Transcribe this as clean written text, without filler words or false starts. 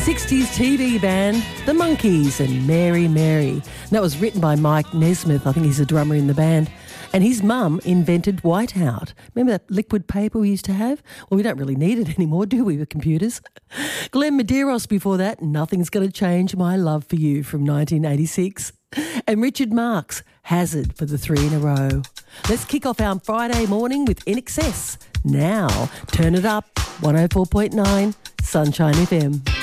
60s TV band, The Monkees and Mary Mary. And that was written by Mike Nesmith. I think he's a drummer in the band. And his mum invented whiteout. Remember that liquid paper we used to have? Well, we don't really need it anymore, do we, with computers? Glenn Medeiros before that, Nothing's Gonna Change My Love for You from 1986. And Richard Marx, Hazard for the 3 in a row. Let's kick off our Friday morning with In Excess. Now, turn it up, 104.9 Sunshine FM.